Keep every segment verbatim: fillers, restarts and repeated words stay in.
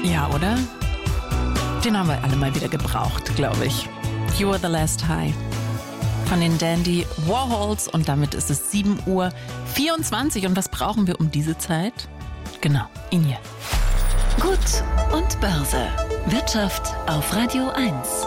Ja, oder? Den haben wir alle mal wieder gebraucht, glaube ich. You Are the Last High von den Dandy Warhols und damit ist es sieben Uhr vierundzwanzig. Und was brauchen wir um diese Zeit? Genau, ihn hier. Gut und Börse. Wirtschaft auf Radio eins.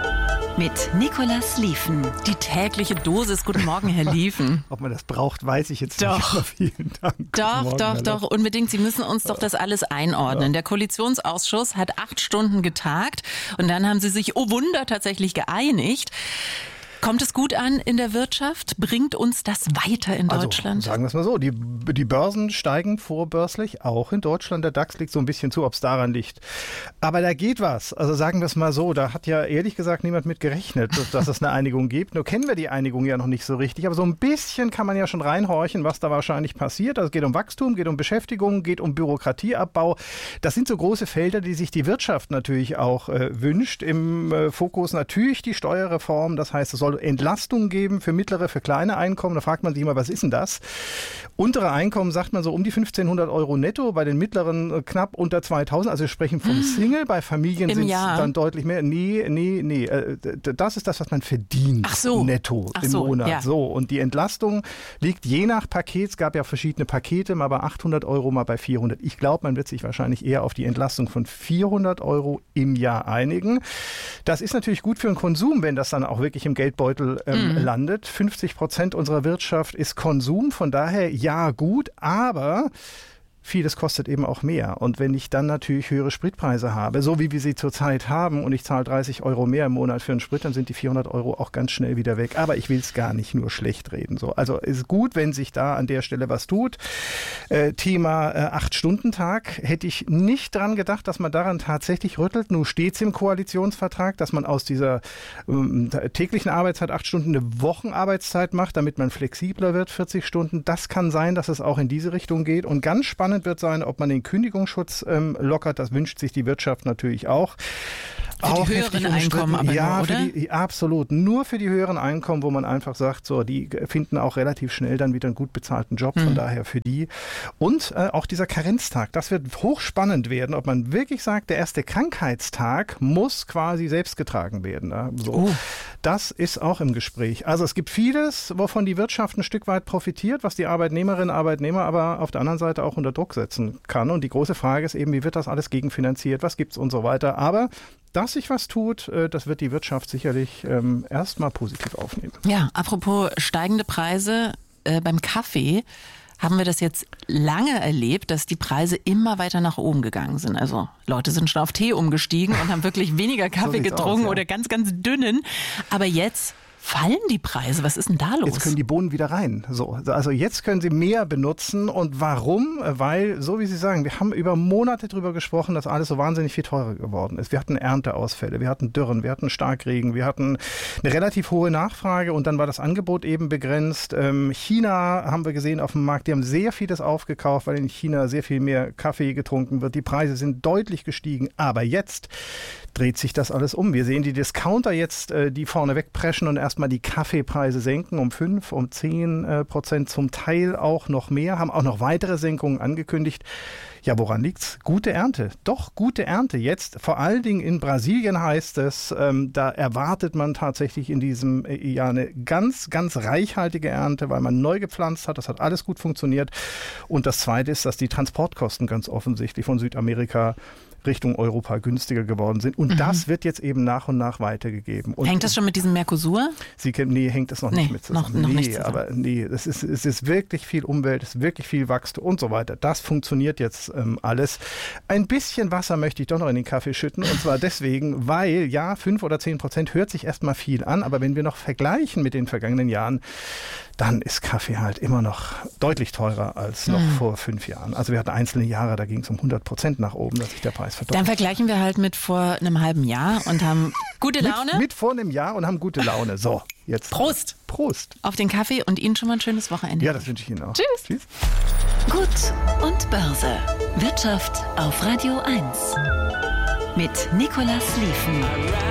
Mit Nicolas Lieven. Die tägliche Dosis. Guten Morgen, Herr Lieven. Ob man das braucht, weiß ich jetzt doch. nicht. Aber vielen Dank. Guten doch, Morgen, doch, Herr doch. Loch. Unbedingt. Sie müssen uns doch das alles einordnen. Der Koalitionsausschuss hat acht Stunden getagt und dann haben sie sich, oh Wunder, tatsächlich geeinigt. Kommt es gut an in der Wirtschaft? Bringt uns das weiter in Deutschland? Also, sagen wir es mal so, die, die Börsen steigen vorbörslich, auch in Deutschland. Der DAX liegt so ein bisschen zu, ob es daran liegt. Aber da geht was. Also sagen wir es mal so, da hat ja ehrlich gesagt niemand mit gerechnet, dass es eine Einigung gibt. Nur kennen wir die Einigung ja noch nicht so richtig. Aber so ein bisschen kann man ja schon reinhorchen, was da wahrscheinlich passiert. Also es geht um Wachstum, geht um Beschäftigung, geht um Bürokratieabbau. Das sind so große Felder, die sich die Wirtschaft natürlich auch äh, wünscht. Im äh, Fokus natürlich die Steuerreform. Das heißt, es soll Entlastung geben für mittlere, für kleine Einkommen. Da fragt man sich immer, was ist denn das? Untere Einkommen sagt man so um die fünfzehnhundert Euro netto, bei den mittleren knapp unter zweitausend. Also wir sprechen vom Single, bei Familien sind es dann deutlich mehr. Nee, nee, nee. Das ist das, was man verdient. Ach so. Netto Ach im so, Monat. ja. So, und die Entlastung liegt je nach Paket. Es gab ja verschiedene Pakete, mal bei achthundert Euro, mal bei vierhundert. Ich glaube, man wird sich wahrscheinlich eher auf die Entlastung von vierhundert Euro im Jahr einigen. Das ist natürlich gut für den Konsum, wenn das dann auch wirklich im Geldbeutel ähm, mhm. landet. fünfzig Prozent unserer Wirtschaft ist Konsum, von daher ja gut, aber vieles kostet eben auch mehr. Und wenn ich dann natürlich höhere Spritpreise habe, so wie wir sie zurzeit haben, und ich zahle dreißig Euro mehr im Monat für einen Sprit, dann sind die vierhundert Euro auch ganz schnell wieder weg. Aber ich will es gar nicht nur schlecht reden. So. Also ist gut, wenn sich da an der Stelle was tut. Äh, Thema äh, acht-Stunden-Tag. Hätte ich nicht dran gedacht, dass man daran tatsächlich rüttelt. Nun steht es im Koalitionsvertrag, dass man aus dieser ähm, täglichen Arbeitszeit acht Stunden eine Wochenarbeitszeit macht, damit man flexibler wird, vierzig Stunden. Das kann sein, dass es auch in diese Richtung geht. Und ganz spannend wird sein, ob man den Kündigungsschutz ähm, lockert. Das wünscht sich die Wirtschaft natürlich auch. Für die auch höheren Einkommen aber ja, nur, oder? Für die, absolut. Nur für die höheren Einkommen, wo man einfach sagt, so, die finden auch relativ schnell dann wieder einen gut bezahlten Job. Von mhm. daher für die. Und äh, auch dieser Karenztag, das wird hochspannend werden, ob man wirklich sagt, der erste Krankheitstag muss quasi selbst getragen werden. Ja? So. Oh. Das ist auch im Gespräch. Also es gibt vieles, wovon die Wirtschaft ein Stück weit profitiert, was die Arbeitnehmerinnen und Arbeitnehmer aber auf der anderen Seite auch unter Druck setzen kann. Und die große Frage ist eben, wie wird das alles gegenfinanziert, was gibt's und so weiter. Aber dass sich was tut, das wird die Wirtschaft sicherlich ähm, erstmal positiv aufnehmen. Ja, apropos steigende Preise äh, beim Kaffee. Haben wir das jetzt lange erlebt, dass die Preise immer weiter nach oben gegangen sind. Also Leute sind schon auf Tee umgestiegen und haben wirklich weniger Kaffee so getrunken aus, ja. oder ganz, ganz dünnen. Aber jetzt fallen die Preise. Was ist denn da los? Jetzt können die Bohnen wieder rein. So, also jetzt können sie mehr benutzen. Und warum? Weil, so wie Sie sagen, wir haben über Monate drüber gesprochen, dass alles so wahnsinnig viel teurer geworden ist. Wir hatten Ernteausfälle, wir hatten Dürren, wir hatten Starkregen, wir hatten eine relativ hohe Nachfrage und dann war das Angebot eben begrenzt. Ähm, China haben wir gesehen auf dem Markt, die haben sehr vieles aufgekauft, weil in China sehr viel mehr Kaffee getrunken wird. Die Preise sind deutlich gestiegen. Aber jetzt dreht sich das alles um. Wir sehen die Discounter jetzt, äh, die vorne wegpreschen und erst mal die Kaffeepreise senken um fünf, um zehn äh, Prozent, zum Teil auch noch mehr, haben auch noch weitere Senkungen angekündigt. Ja, woran liegt's? Gute Ernte. Doch, gute Ernte. Jetzt vor allen Dingen in Brasilien heißt es, ähm, da erwartet man tatsächlich in diesem äh, Jahr eine ganz, ganz reichhaltige Ernte, weil man neu gepflanzt hat. Das hat alles gut funktioniert. Und das Zweite ist, dass die Transportkosten ganz offensichtlich von Südamerika Richtung Europa günstiger geworden sind. Und mhm. das wird jetzt eben nach und nach weitergegeben. Und hängt das schon mit diesem Mercosur? Sie, nee, hängt das noch nee, nicht mit zusammen. Noch, noch nee, nicht zusammen. aber nee, es ist, es ist wirklich viel Umwelt, es ist wirklich viel Wachstum und so weiter. Das funktioniert jetzt ähm, alles. Ein bisschen Wasser möchte ich doch noch in den Kaffee schütten. Und zwar deswegen, weil, ja, fünf oder zehn Prozent hört sich erstmal viel an, aber wenn wir noch vergleichen mit den vergangenen Jahren, dann ist Kaffee halt immer noch deutlich teurer als noch mhm. vor fünf Jahren. Also wir hatten einzelne Jahre, da ging es um hundert Prozent nach oben, dass sich der Preis verdoppelt. Dann vergleichen wir halt mit vor einem halben Jahr und haben gute Laune. Mit, mit vor einem Jahr und haben gute Laune. So, jetzt. Prost. Prost. Auf den Kaffee und Ihnen schon mal ein schönes Wochenende. Ja, das wünsche ich Ihnen auch. Tschüss. Tschüss. Gut und Börse. Wirtschaft auf Radio eins. Mit Nicolas Lieven.